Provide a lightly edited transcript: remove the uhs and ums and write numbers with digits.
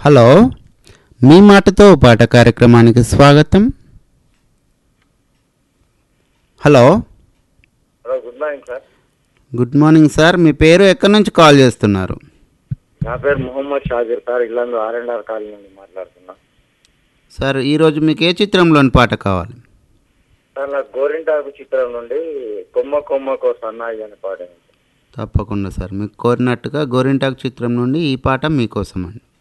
Hello, మీ మాటతో పాట కార్యక్రమానికి స్వాగతం. Hello. Hello, good morning sir. Good morning sir. మీ పేరు ఎక్కడి నుంచి కాల్ చేస్తున్నారు? నా పేరు Mohammed షాజీర్ sir. Yellandu R&R colony నుండి మాట్లాడుతున్నా సార్. ఈరోజు మీకు ఏ చిత్రంలోని పాట కావాలి? సార్, నాకు గోరింటాకు చిత్రం నుండి కొమ్మ కొమ్మకో సన్నాయి అనే పాట. తప్పకుండా సార్, మీకు కోరినట్టుగా గోరింటాకు చిత్రం నుండి ఈ పాట మీకోసం అండి.